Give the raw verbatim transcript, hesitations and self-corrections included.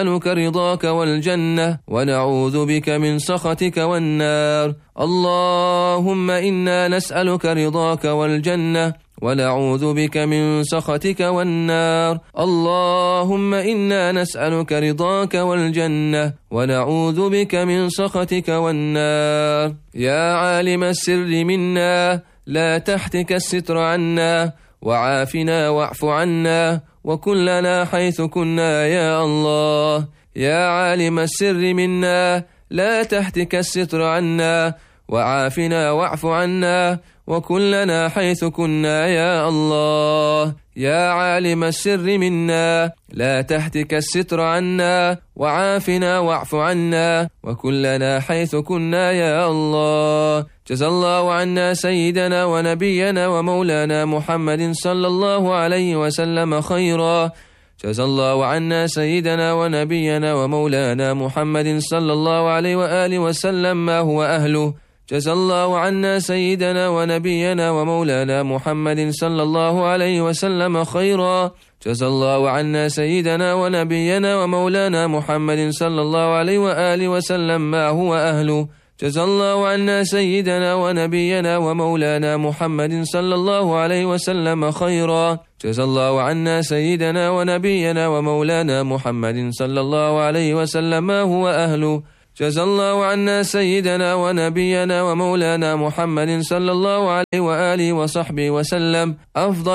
نسألك رضاك والجنة ونعوذ بك من سخطك والنار. اللهم إنا نسألك رضاك والجنة ونعوذ بك من سخطك والنار. اللهم إنا نسألك رضاك والجنة ونعوذ بك من سخطك والنار. يا عالم السر منا لا تحتك الستر عنا وعافنا واعف عنا وكن لنا حيث كنا يا الله. يا عالم السر منا لا تحتك الستر عنا وعافنا واعف عنا وكن لنا حيث كنا يا الله. يا عالم السر منا لا تحتك الستر عنا وعافنا واعف عنا وكن لنا حيث كنا يا الله. جزا الله عنا سيدنا ونبينا ومولانا محمد صلى الله عليه وسلم خيرا. جزا الله عنا سيدنا ونبينا ومولانا محمد صلى الله عليه وآله وسلم ما هو أهله. جزا الله عنا سيدنا ونبينا ومولانا محمد صلى الله عليه وسلم خيرا. جزا الله عنا سيدنا ونبينا ومولانا محمد صلى الله عليه وآله وسلم ما هو أهله. جزا الله عنا سيدنا ونبينا ومولانا محمد صلى الله عليه وسلم خيرا. جزا الله عنا سيدنا ونبينا ومولانا محمد صلى الله عليه وسلم ما هو أهله. جزا الله عنا سيدنا ونبينا ومولانا محمد صلى الله عليه وآله وصحبه وسلم أفضل